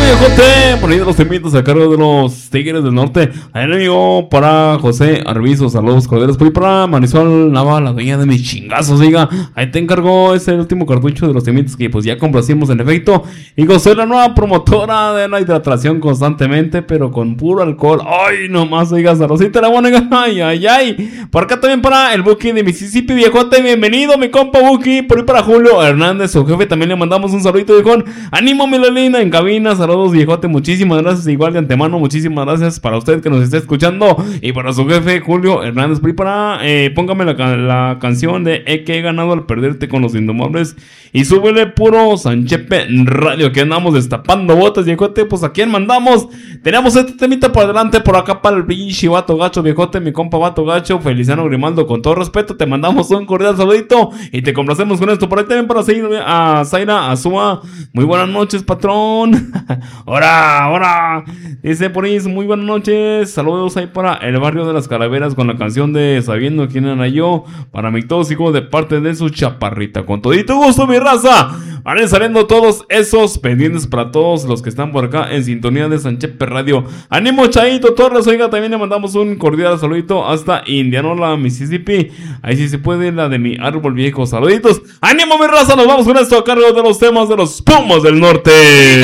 viejote. Por ahí de los temitos a cargo de los Tigres del Norte. Ahí amigo para José Arbizo, saludos cordiales. Por ahí para Marisol Nava, la dueña de mis chingazos, diga. Ahí te encargó ese último cartucho de los temitos que pues ya complacimos en efecto. Y soy la nueva promotora de la hidratación constantemente, pero con puro alcohol. Ay, nomás, oiga, Sarosita la buena. Ay, ay, ay. Por acá también para el Buki de Mississippi, viejote. Bienvenido, mi compa Buki. Por ahí para Julio Hernández, su jefe, también le mandamos un saludito, viejón. Ánimo, Milalina, en cabina. Saludos, viejote. Muchísimas gracias. Igual de antemano, muchísimas gracias para usted que nos esté escuchando. Y para su jefe, Julio Hernández. Por ahí para, póngame la canción de que he ganado al perderte con los Indomables. Y súbele puro Sanchepe Radio, que andamos destapando botas, viejote. Pues a quién mandamos. Tenemos este temita por adelante, por acá para el pinche Vato Gacho, viejote, mi compa Vato Gacho, Feliciano Grimaldo, con todo respeto, te mandamos un cordial saludito y te complacemos con esto. Por ahí también para seguir a Zaira Azúa. Muy buenas noches, patrón. Ahora. Dice por ahí, muy buenas noches. Saludos ahí para el barrio de las Calaveras con la canción de Sabiendo quién era yo. Para mi tóxico de parte de su chaparrita. Con todito gusto, mi raza. Van saliendo todos esos pendientes para todos los que están por acá en sintonía de Sanchepe Radio. Ánimo, Chaito Torres. Oiga, también le mandamos un cordial saludito hasta Indianola, Mississippi. Ahí sí se puede, la de mi árbol viejo. Saluditos. Ánimo, mi raza. Nos vamos con esto a cargo de los temas de los Pumas del Norte.